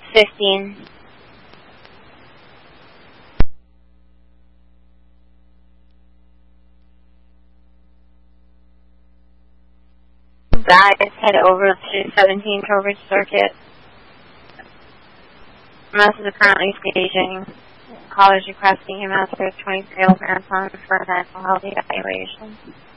15. Guys, head over to 17 Trowbridge Circuit. EMS is currently staging. Callers requesting EMS for 20 Trail Marathon for mental health evaluation.